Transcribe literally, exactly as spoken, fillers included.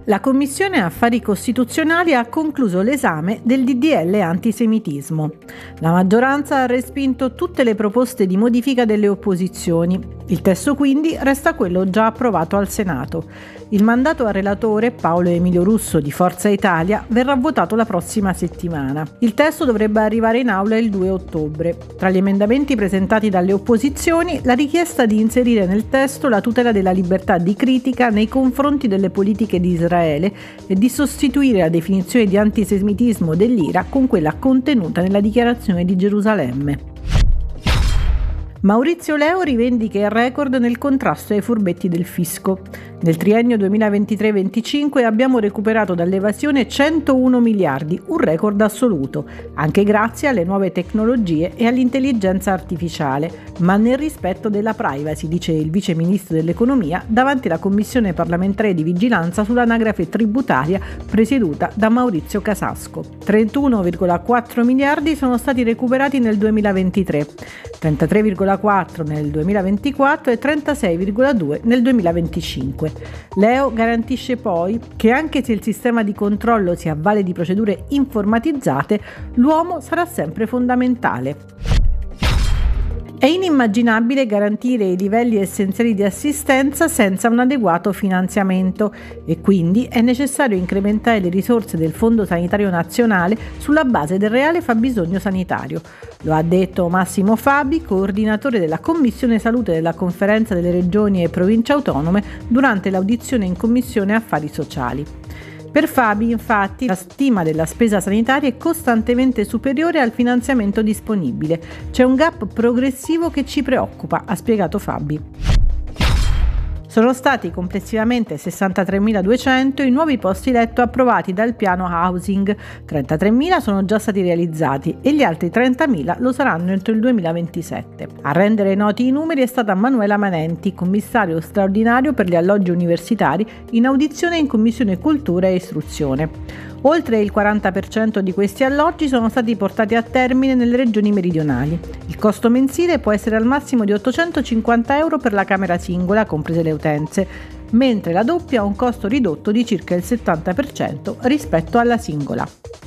La Commissione Affari Costituzionali ha concluso l'esame del D D L antisemitismo. La maggioranza ha respinto tutte le proposte di modifica delle opposizioni. Il testo quindi resta quello già approvato al Senato. Il mandato al relatore, Paolo Emilio Russo di Forza Italia, verrà votato la prossima settimana. Il testo dovrebbe arrivare in aula il due ottobre. Tra gli emendamenti presentati dalle opposizioni, la richiesta di inserire nel testo la tutela della libertà di critica nei confronti delle politiche di Israele e di sostituire la definizione di antisemitismo dell'I R A con quella contenuta nella Dichiarazione di Gerusalemme. Maurizio Leo rivendica il record nel contrasto ai furbetti del fisco. Nel triennio duemilaventitré venticinque abbiamo recuperato dall'evasione centouno miliardi, un record assoluto, anche grazie alle nuove tecnologie e all'intelligenza artificiale, ma nel rispetto della privacy, dice il vice ministro dell'economia davanti alla commissione parlamentare di vigilanza sull'anagrafe tributaria presieduta da Maurizio Casasco. trentuno virgola quattro miliardi sono stati recuperati nel duemilaventitré, trentatré virgola quattro nel duemilaventiquattro e trentasei virgola due nel duemilaventicinque. Leo garantisce poi che anche se il sistema di controllo si avvale di procedure informatizzate, l'uomo sarà sempre fondamentale. È inimmaginabile garantire i livelli essenziali di assistenza senza un adeguato finanziamento e quindi è necessario incrementare le risorse del Fondo Sanitario Nazionale sulla base del reale fabbisogno sanitario. Lo ha detto Massimo Fabi, coordinatore della Commissione Salute della Conferenza delle Regioni e Province Autonome, durante l'audizione in Commissione Affari Sociali. Per Fabi, infatti, la stima della spesa sanitaria è costantemente superiore al finanziamento disponibile. C'è un gap progressivo che ci preoccupa, ha spiegato Fabi. Sono stati complessivamente sessantatremiladuecento i nuovi posti letto approvati dal piano housing, trentatremila sono già stati realizzati e gli altri trentamila lo saranno entro il duemilaventisette. A rendere noti i numeri è stata Manuela Manenti, commissario straordinario per gli alloggi universitari, in audizione in Commissione Cultura e Istruzione. Oltre il quaranta per cento di questi alloggi sono stati portati a termine nelle regioni meridionali. Il costo mensile può essere al massimo di ottocentocinquanta euro per la camera singola, comprese le utenze, mentre la doppia ha un costo ridotto di circa il settanta per cento rispetto alla singola.